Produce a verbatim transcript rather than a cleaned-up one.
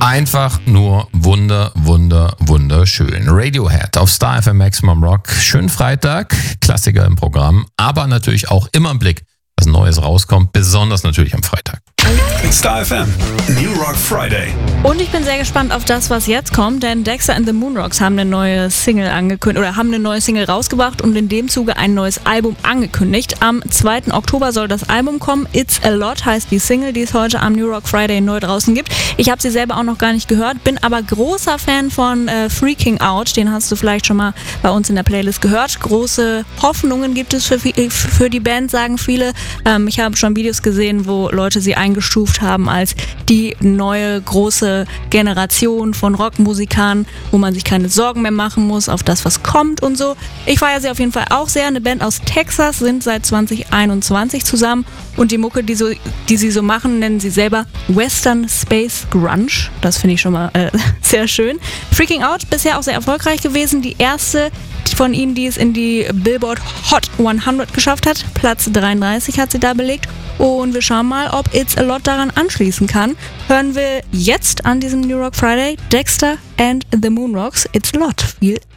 Einfach nur wunder, wunder, wunderschön. Radiohead auf Star F M Maximum Rock. Schönen Freitag, Klassiker im Programm, aber natürlich auch immer im Blick, was Neues rauskommt, besonders natürlich am Freitag. Star F M, New Rock Friday. Und ich bin sehr gespannt auf das, was jetzt kommt, denn Dexter and the Moonrocks haben eine neue Single angekündigt oder haben eine neue Single rausgebracht und in dem Zuge ein neues Album angekündigt. Am zweiten Oktober soll das Album kommen. It's a Lot heißt die Single, die es heute am New Rock Friday neu draußen gibt. Ich habe sie selber auch noch gar nicht gehört, bin aber großer Fan von äh, Freaking Out. Den hast du vielleicht schon mal bei uns in der Playlist gehört. Große Hoffnungen gibt es für, für die Band, sagen viele. Ähm, ich habe schon Videos gesehen, wo Leute sie eingestuft haben als die neue große Generation von Rockmusikern, wo man sich keine Sorgen mehr machen muss auf das, was kommt und so. Ich feiere sie auf jeden Fall auch sehr. Eine Band aus Texas, sind seit zwanzig einundzwanzig zusammen und die Mucke, die, so, die sie so machen, nennen sie selber Western Space Grunge. Das finde ich schon mal äh, sehr schön. Freaking Out, bisher auch sehr erfolgreich gewesen. Die erste von ihnen, die es in die Billboard Hot hundert geschafft hat. Platz dreiunddreißig hat sie da belegt. Und wir schauen mal, ob It's a Lot daran anschließen kann. Hören wir jetzt an diesem New Rock Friday Dexter and the Moonrocks. It's a Lot. Viel